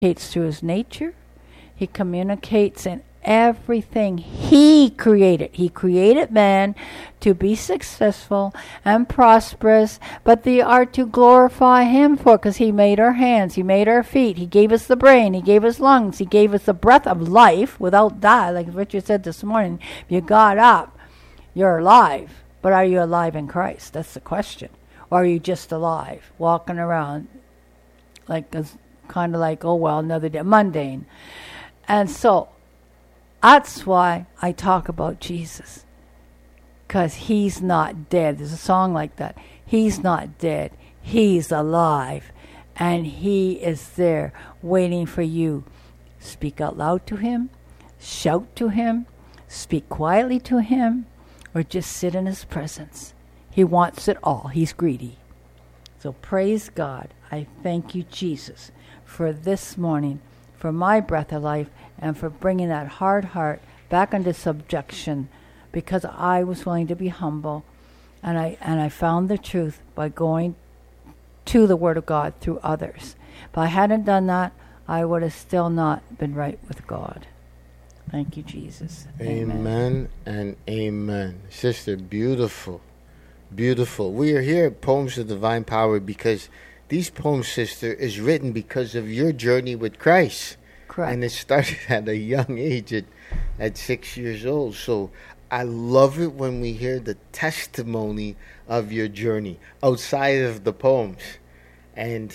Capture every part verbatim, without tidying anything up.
communicates through his nature. He communicates in everything he created. He created man to be successful and prosperous, but they are to glorify him for, because he made our hands, he made our feet, he gave us the brain, he gave us lungs, he gave us the breath of life without die. Like Richard said this morning, if you got up, you're alive. But are you alive in Christ? That's the question. Or are you just alive, walking around like kind of like, oh well, another day, mundane. And so that's why I talk about Jesus, because he's not dead. There's a song like that. He's not dead. He's alive, and he is there waiting for you. Speak out loud to him, shout to him, speak quietly to him, or just sit in his presence. He wants it all. He's greedy. So praise God. I thank you, Jesus, for this morning, for my breath of life, and for bringing that hard heart back into subjection, because I was willing to be humble, and I and I found the truth by going to the Word of God through others. If I hadn't done that, I would have still not been right with God. Thank you, Jesus. Amen, Amen. and amen. Sister, beautiful. Beautiful. We are here at Poems of Divine Power because these poems, sister, is written because of your journey with Christ. Correct. And it started at a young age, at, at six years old. So I love it when we hear the testimony of your journey outside of the poems. And,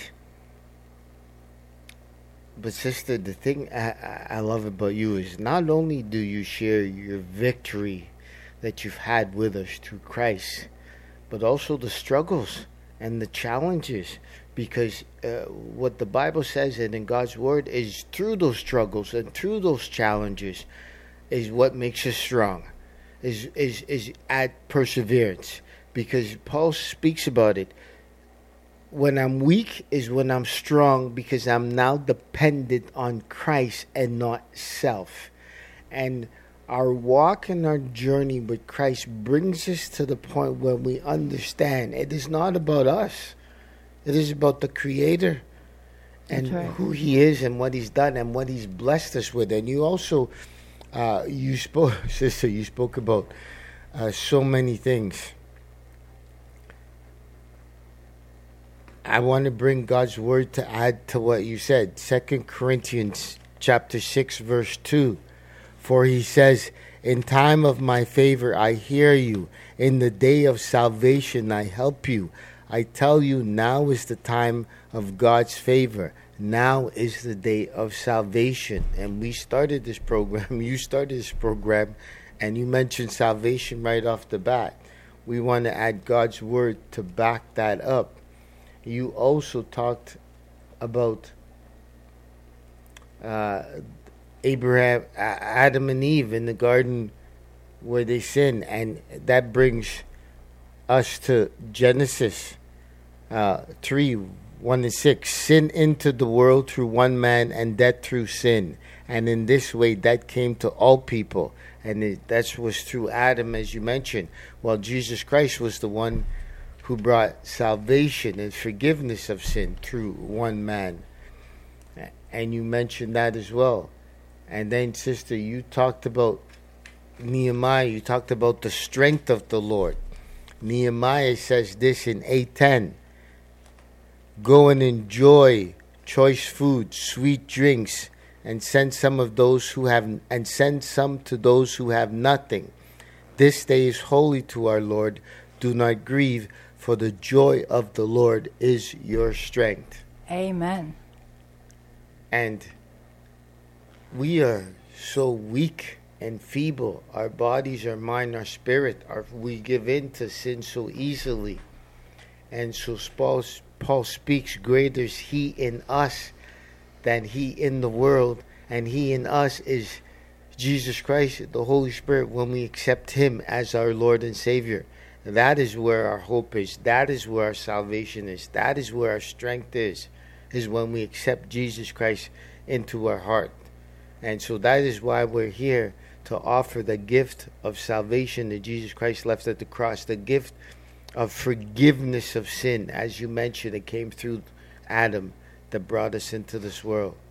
but sister, the thing I, I love about you is not only do you share your victory that you've had with us through Christ, but also the struggles and the challenges, because uh, what the Bible says and in God's Word is through those struggles and through those challenges is what makes us strong, is is is at perseverance, because Paul speaks about it. When I'm weak is when I'm strong, because I'm now dependent on Christ and not self. And our walk and our journey with Christ brings us to the point where we understand it is not about us. It is about the Creator and right. who He is and what He's done and what He's blessed us with. And you also, uh, you spoke, sister, you spoke about uh, so many things. I want to bring God's Word to add to what you said. Second Corinthians chapter six, verse two. For he says, in time of my favor I hear you. In the day of salvation I help you. I tell you, now is the time of God's favor. Now is the day of salvation. And we started this program, you started this program, and you mentioned salvation right off the bat. We want to add God's Word to back that up. You also talked about uh, Abraham, Adam and Eve in the garden where they sinned, and that brings us to Genesis uh, three, one and six. Sin entered the world through one man, and death through sin. And in this way, that came to all people. And it, that was through Adam, as you mentioned. While Jesus Christ was the one who brought salvation and forgiveness of sin through one man. And you mentioned that as well. And then, sister, you talked about Nehemiah. You talked about the strength of the Lord. Nehemiah says this in eight ten. Go and enjoy choice food, sweet drinks, and send some of those who have and send some to those who have nothing. This day is holy to our Lord. Do not grieve, for the joy of the Lord is your strength. Amen. And we are so weak and feeble. Our bodies, our mind, our spirit, our, we give in to sin so easily. And so Paul, Paul speaks, greater is He in us than he in the world. And He in us is Jesus Christ, the Holy Spirit, when we accept Him as our Lord and Savior. That is where our hope is. That is where our salvation is. That is where our strength is, is when we accept Jesus Christ into our heart. And so that is why we're here, to offer the gift of salvation that Jesus Christ left at the cross, the gift of forgiveness of sin. As you mentioned, it came through Adam that brought us into this world.